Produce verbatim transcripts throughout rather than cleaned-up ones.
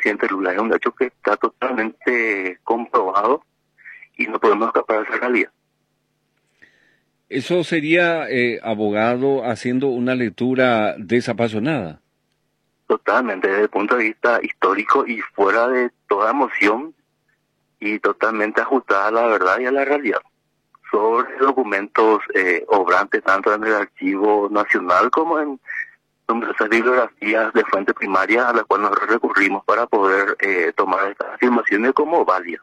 presidente Lula. Es un hecho que está totalmente comprobado y no podemos escapar de esa realidad. Eso sería, eh, abogado, haciendo una lectura desapasionada. Totalmente, desde el punto de vista histórico y fuera de toda emoción y totalmente ajustada a la verdad y a la realidad. Sobre documentos eh, obrantes tanto en el Archivo Nacional como en numerosas bibliografías de fuente primaria a las cuales nosotros recurrimos para poder eh, tomar estas afirmaciones como válidas.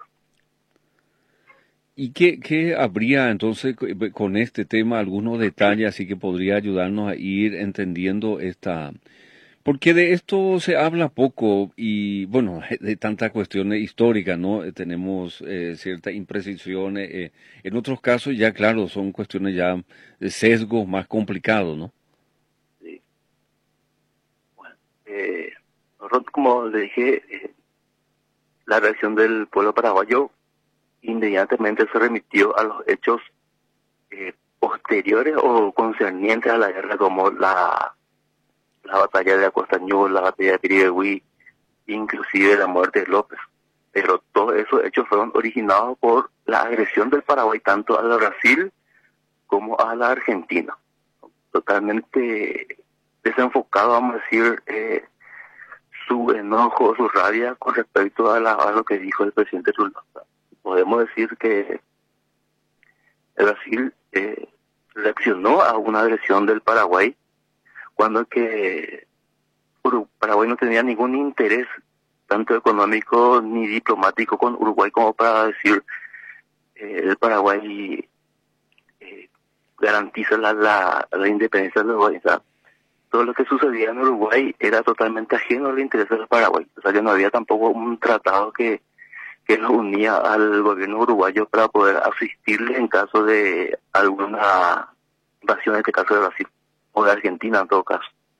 ¿Y qué, qué habría entonces co- con este tema, algunos detalles así que podría ayudarnos a ir entendiendo esta? Porque de esto se habla poco y, bueno, de tantas cuestiones históricas, ¿no? Eh, Tenemos eh, ciertas imprecisiones. Eh, en otros casos ya, claro, son cuestiones ya de sesgos más complicados, ¿no? Sí. Bueno, eh, nosotros, como le dije, eh, la reacción del pueblo paraguayo inmediatamente se remitió a los hechos eh, posteriores o concernientes a la guerra, como la, la batalla de Acostañú, la batalla de Pirigüí, inclusive la muerte de López. Pero todos esos hechos fueron originados por la agresión del Paraguay tanto a la Brasil como a la Argentina. Totalmente desenfocado, vamos a decir, eh, su enojo, su rabia con respecto a, la, a lo que dijo el presidente Lula. Podemos decir que el Brasil eh, reaccionó a una agresión del Paraguay cuando que Uru- Paraguay no tenía ningún interés, tanto económico ni diplomático, con Uruguay como para decir eh, el Paraguay eh, garantiza la, la, la independencia de Uruguay. O sea, todo lo que sucedía en Uruguay era totalmente ajeno al interés del Paraguay. O sea, que no había tampoco un tratado que, que nos unía al gobierno uruguayo para poder asistirle en caso de alguna invasión, en este caso de Brasil, o de Argentina en todo caso.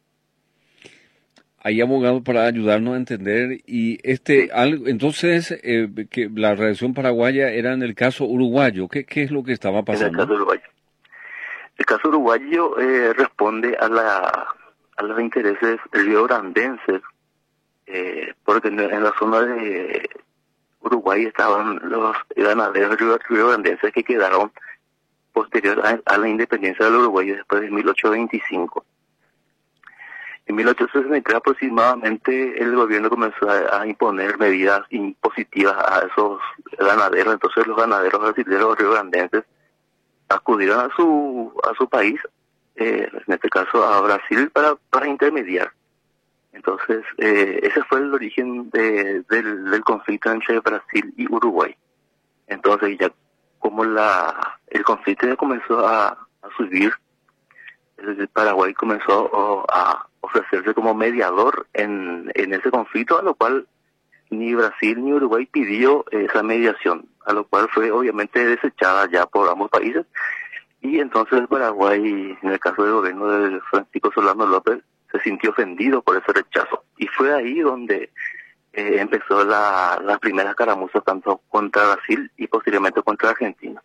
Hay abogados para ayudarnos a entender y este Sí, algo, entonces eh, que la reacción paraguaya era en el caso uruguayo. ¿Qué, qué es lo que estaba en el pasando? caso uruguayo. El caso uruguayo eh, responde a la a los intereses riograndenses, eh, porque en, en la zona de Uruguay estaban los ganaderos rio- riograndenses que quedaron posterior a, a la independencia del Uruguay después de mil ochocientos veinticinco. En mil ochocientos sesenta y tres aproximadamente el gobierno comenzó a, a imponer medidas impositivas a esos ganaderos. Entonces los ganaderos brasileños riograndenses acudieron a su a su país, eh, en este caso a Brasil, para, para intermediar. Entonces, eh, ese fue el origen de, del, del conflicto entre Brasil y Uruguay. Entonces, ya como la el conflicto ya comenzó a, a subir, el Paraguay comenzó oh, a ofrecerse como mediador en, en ese conflicto, a lo cual ni Brasil ni Uruguay pidió esa mediación, a lo cual fue obviamente desechada ya por ambos países. Y entonces el Paraguay, en el caso del gobierno de Francisco Solano López, se sintió ofendido por ese rechazo. Y fue ahí donde eh, empezó la, las primeras caramuzas tanto contra Brasil y posteriormente contra Argentina.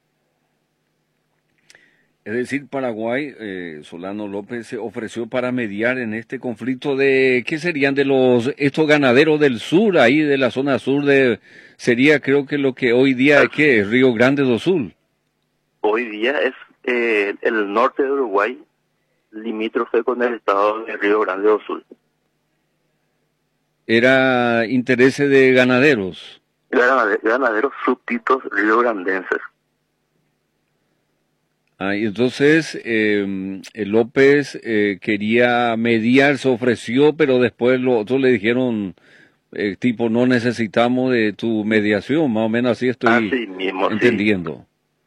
Es decir, Paraguay, eh, Solano López se ofreció para mediar en este conflicto de, ¿qué serían de los, estos ganaderos del sur, ahí de la zona sur de, sería creo que lo que hoy día, Al- ¿qué es? Río Grande do Sul. Hoy día es eh, el norte de Uruguay, limítrofe con el estado de Río Grande do Sul. Era intereses de ganaderos. Ganade- Ganaderos súbditos riograndenses. Ah, y entonces eh, eh, López eh, quería mediar, se ofreció, pero después los otros le dijeron, eh, tipo, no necesitamos de tu mediación, más o menos así estoy Así mismo, sí. entendiendo.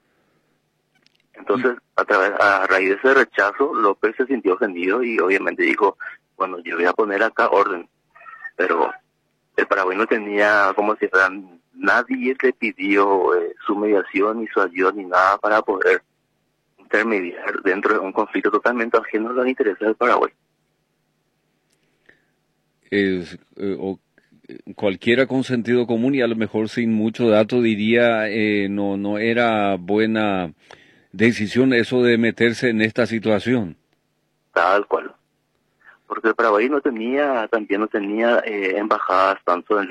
Y Entonces, a través, a raíz de ese rechazo, López se sintió ofendido y obviamente dijo, bueno, yo voy a poner acá orden. Pero el Paraguay no tenía, como si fueran, nadie le pidió eh, su mediación ni su ayuda ni nada para poder intermediar dentro de un conflicto totalmente ajeno a los intereses del Paraguay. es, eh, o, eh, cualquiera con sentido común y a lo mejor sin mucho dato diría eh, no no era buena decisión eso de meterse en esta situación. Tal cual. Porque el Paraguay no tenía, también no tenía eh, embajadas tanto en